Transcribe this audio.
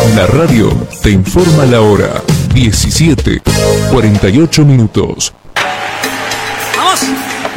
La radio te informa la hora. 17:48. ¡Vamos!